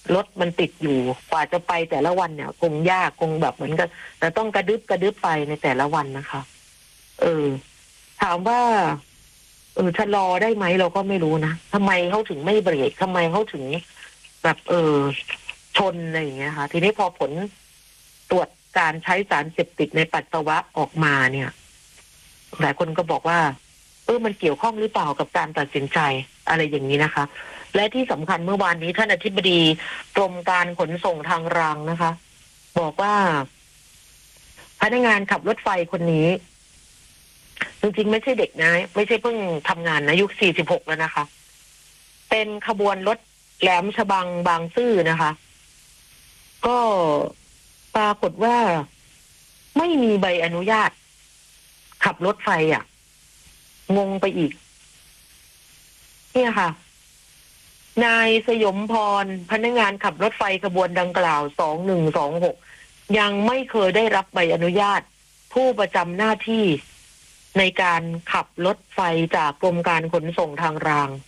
รถมันติดอยู่กว่าจะไปแต่ละวันเนี่ยคงยากคงแบบเหมือนกับแต่ต้องกระดึบไปในแต่ละวันนะคะถามว่าชะลอได้ไหมเราก็ไม่รู้นะทำไมเขาถึงไม่เบรกทำไมเขาถึงแบบชนอะไรอย่างเงี้ยค่ะทีนี้พอผลตรวจการใช้สารเสพติดในปัสสาวะออกมาเนี่ยหลายคนก็บอกว่ามันเกี่ยวข้องหรือเปล่ากับการตัดสินใจอะไรอย่างนี้นะคะและที่สำคัญเมื่อวานนี้ท่านอธิบดีกรมการขนส่งทางรางนะคะบอกว่าพนักงานขับรถไฟคนนี้จริงๆไม่ใช่เด็กนะไม่ใช่เพิ่งทำงานนะอายุ46แล้วนะคะเป็นขบวนรถแหลมฉบังบางซื่อนะคะก็ปรากฏว่าไม่มีใบอนุญาตขับรถไฟงงไปอีกเนี่ยค่ะนายสยมพรพนักงานขับรถไฟขบวนดังกล่าว2126ยังไม่เคยได้รับใบอนุญาตผู้ประจำหน้าที่ในการขับรถไฟจากกรมการขนส่งทางราง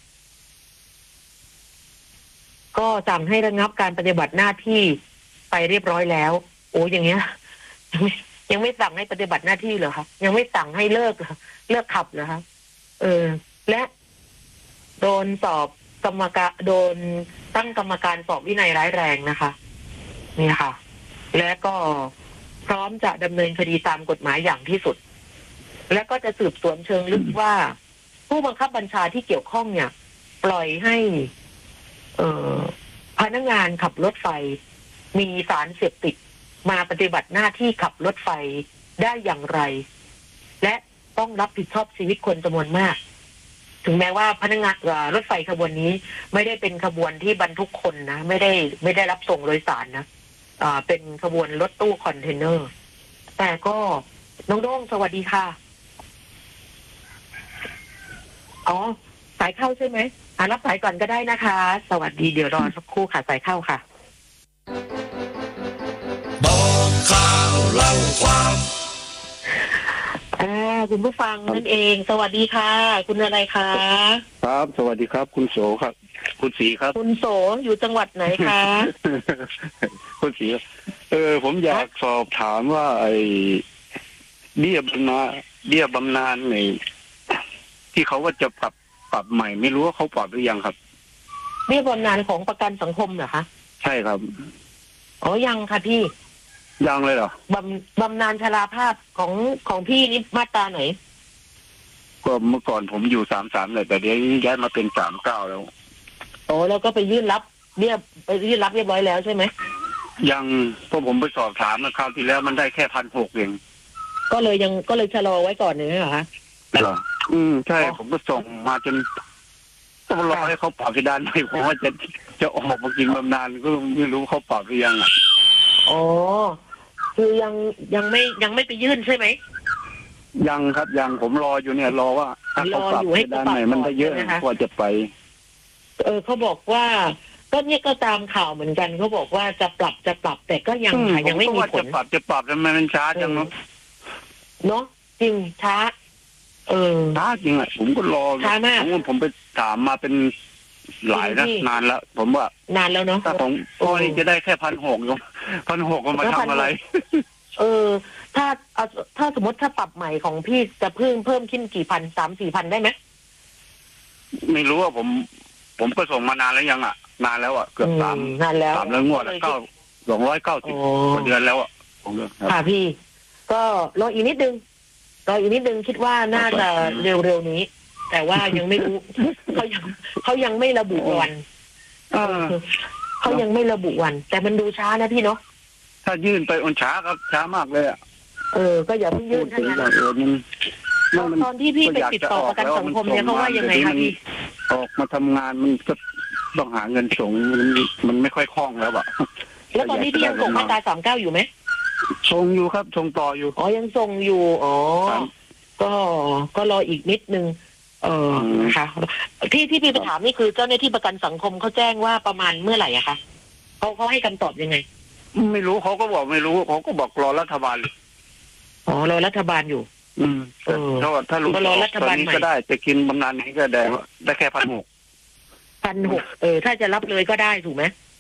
ก็สั่งให้ระงับการปฏิบัติหน้าที่ไปเรียบร้อยแล้วโอ้อย่างเงี้ยยังไม่สั่งให้ปฏิบัติหน้าที่เหรอคะยังไม่สั่งให้เลิกขับเหรอคะและโดนสอบกรรมการโดนตั้งกรรมการสอบวินัยร้ายแรงนะคะนี่ค่ะและก็พร้อมจะดำเนินคดีตามกฎหมายอย่างที่สุดและก็จะสืบสวนเชิงลึกว่าผู้บังคับบัญชาที่เกี่ยวข้องเนี่ยปล่อยให้พนักงานขับรถไฟมีสารเสพติดมาปฏิบัติหน้าที่ขับรถไฟได้อย่างไรและต้องรับผิดชอบชีวิตคนจำนวนมากถึงแม้ว่าพนักงานรถไฟขบวนนี้ไม่ได้เป็นขบวนที่บรรทุกคนนะไม่ได้รับส่งโดยสารนะเป็นขบวนรถตู้คอนเทนเนอร์แต่ก็น้องโด้งสวัสดีค่ะอ๋อสายเข้าใช่ไหมรับสายก่อนก็ได้นะคะสวัสดีเดี๋ยวรอสักครู่ค่ะสายเข้าค่ะบอกข่าวเล่าความคุณผู้ฟังนั่นเองสวัสดีค่ะคุณอะไรคะครับสวัสดีครับคุณโสครับคุณศรีครับคุณโสอยู่จังหวัดไหนคะคุณศรีผมอยากสอบถามว่าไอ้เบี้ยบำนาญในที่เขาว่าจะปรับใหม่ไม่รู้ว่าเขาปรับหรือยังครับเบี้ยบำนาญของประกันสังคมเหรอคะใช่ครับยังค่ะพี่ยังเลยเหรอบำนาญชราภาพของพี่นี่มาตราไหนก็เมื่อก่อนผมอยู่33เลยแต่เดี๋ยวย้ายมาเป็น39แล้วแล้วก็ไปยื่นรับเรียบร้อยแล้วใช่ไหมยังเพราะผมไปสอบถามนะคราวที่แล้วมันได้แค่1,600เองก็เลยชะลอไว้ก่อนเหรอคะเหรอใช่ผมก็ส่งมาจนต้องรอให้เขาปรับเพดานใหม่เพราะว่าจะออกมากินบำนาญก็ไม่รู้เขาปรับหรือยังคือยังไม่ไปยื่นใช่ไหมยังครับยังผมรออยู่เนี่ยรอว่าถ้าเขาปรับเพดานใหม่มันได้เยอะกว่าจะไปเขาบอกว่าก็เนี่ยก็ตามข่าวเหมือนกันเขาบอกว่าจะปรับแต่ก็ยังไม่มีผลจะปรับทำไมมันช้าจังเนาะจริงช้าช้าจริงอ่ะผมก็รอช้ามากผมไปถามมาเป็นหลายนานแล้วผมว่านานแล้วเนาะถ้าผมจะได้แค่1,600อยู่1,600ก็มาทำอะไรถ้าสมมติถ้าปรับใหม่ของพี่จะเพิ่มขึ้นกี่พัน3-4,000ได้ไหมไม่รู้ว่าผมก็ส่งมานานแล้วยังนานแล้วเกือบ3 นานแล้ว 3แล้วงวดแล้ว290กว่าเดือนแล้วค่ะพี่ก็รออีกนิดนึงคิดว่าน่าจะเร็วๆนี้แต่ว่ายังไม่รู้เขายังไม่ระบุวันเขายังไม่ระบุวันแต่มันดูช้านะพี่เนาะถ้ายื่นไปช้าครับช้ามากเลยก็อย่าเพิ่งยื่นทั้งนั้นตอนที่พี่ไปติดต่อประกันสังคมเนี่ยเขาว่ายังไงคะพี่ออกมาทำงานมันก็ต้องหาเงินส่งมันไม่ค่อยคล่องแล้วแล้วตอนนี้พี่ยังส่งมาตรา39อยู่ไหมส่งอยู่ครับส่งต่ออยู่ยังส่งอยู่ก็รออีกนิดนึงค่ะที่พี่ไปถามนี่คือเจ้าหน้าที่ประกันสังคมเขาแจ้งว่าประมาณเมื่อไหร่อะคะเขาให้คำตอบยังไงไม่รู้เขาก็บอกไม่รู้เขาก็บอกรอรัฐบาลรอรัฐบาลอยู่ถ้ารู้รอรัฐบาลก็ได้จะกินบำนาญไหนก็ได้แค่1,600 ถ้าจะรับเลยก็ได้ถูกไหม